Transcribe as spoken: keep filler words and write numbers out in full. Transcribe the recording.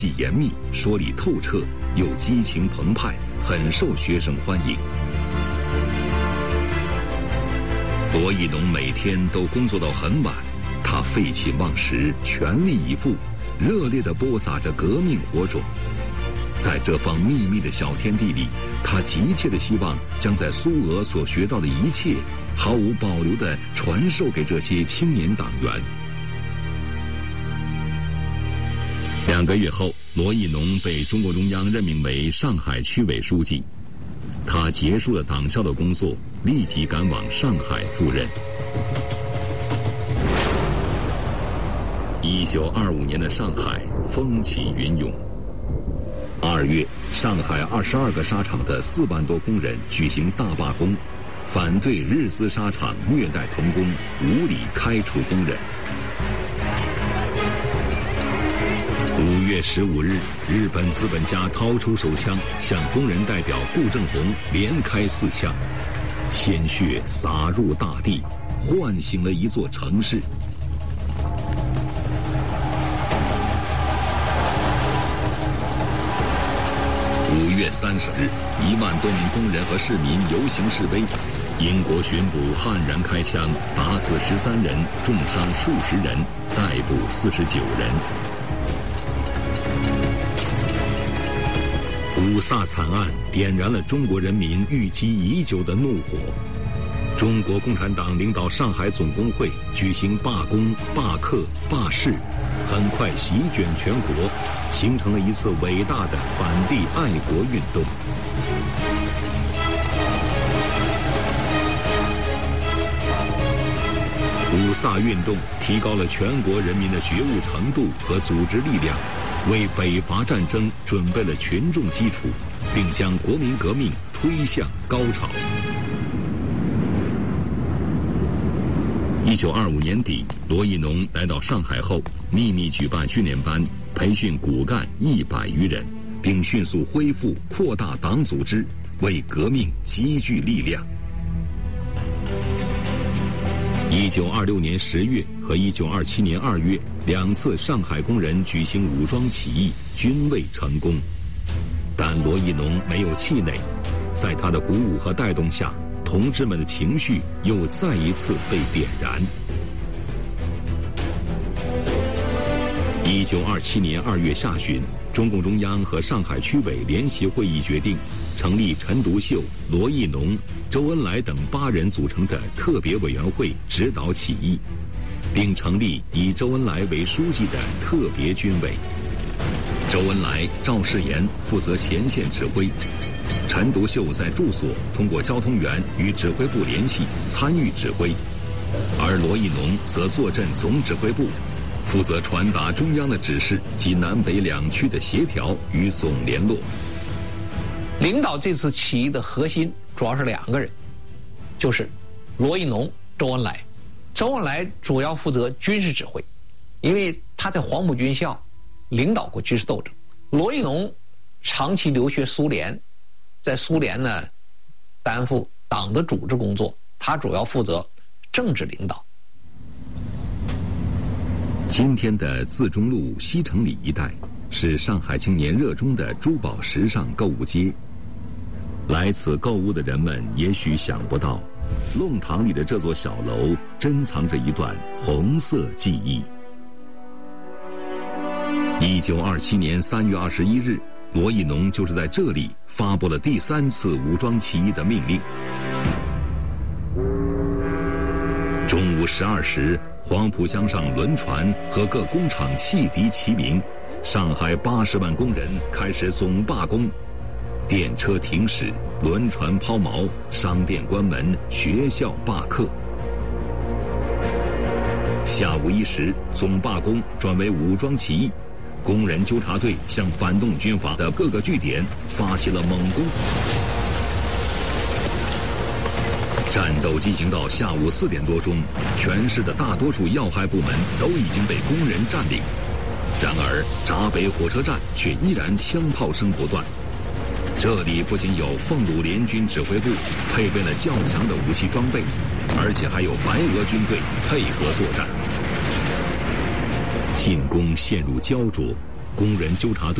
计严密，说理透彻，又激情澎湃，很受学生欢迎。罗亦农每天都工作到很晚，他废寝忘食，全力以赴，热烈地播撒着革命火种。在这方秘密的小天地里，他急切地希望将在苏俄所学到的一切毫无保留地传授给这些青年党员。两个月后，罗亦农被中共中央任命为上海区委书记。他结束了党校的工作，立即赶往上海赴任。一九二五年的上海风起云涌。二月，上海二十二个纱厂的四万多工人举行大罢工，反对日资纱厂虐待童工，无理开除工人。五月十五日，日本资本家掏出手枪，向工人代表顾正红连开四枪，鲜血洒入大地，唤醒了一座城市。五月三十日，一万多名工人和市民游行示威，英国巡捕悍然开枪，打死十三人，重伤数十人，逮捕四十九人。五卅惨案点燃了中国人民郁积已久的怒火。中国共产党领导上海总工会举行罢工、罢课、罢市，很快席卷全国，形成了一次伟大的反帝爱国运动。五卅运动提高了全国人民的觉悟程度和组织力量，为北伐战争准备了群众基础，并将国民革命推向高潮。一九二五年底，罗亦农来到上海后，秘密举办训练班，培训骨干一百余人，并迅速恢复扩大党组织，为革命积聚力量。一九二六年十月和一九二七年二月两次上海工人举行武装起义，均未成功。但罗亦农没有气馁，在他的鼓舞和带动下，同志们的情绪又再一次被点燃。一九二七年二月下旬，中共中央和上海区委联席会议决定成立陈独秀、罗亦农、周恩来等八人组成的特别委员会指导起义，并成立以周恩来为书记的特别军委。周恩来、赵世炎负责前线指挥，陈独秀在住所通过交通员与指挥部联系，参与指挥，而罗亦农则坐镇总指挥部，负责传达中央的指示及南北两区的协调与总联络。 领导这次起义的核心主要是两个人，就是罗亦农、周恩来。周恩来主要负责军事指挥，因为他在黄埔军校领导过军事斗争。罗亦农长期留学苏联，在苏联呢担负党的组织工作，他主要负责政治领导。 今天的自中路西城里一带是上海青年热衷的珠宝时尚购物街。来此购物的人们也许想不到，弄堂里的这座小楼珍藏着一段红色记忆。一九二七年三月二十一日，罗亦农就是在这里发布了第三次武装起义的命令。中午十二时，黄浦江上轮船和各工厂汽笛齐鸣，上海八十万工人开始总罢工，电车停驶，轮船抛锚，商店关门，学校罢课。下午一时，总罢工转为武装起义，工人纠察队向反动军阀的各个据点发起了猛攻。战斗进行到下午四点多钟，全市的大多数要害部门都已经被工人占领。然而，闸北火车站却依然枪炮声不断。这里不仅有奉鲁联军指挥部配备了较强的武器装备，而且还有白俄军队配合作战。进攻陷入焦灼， 工人纠察队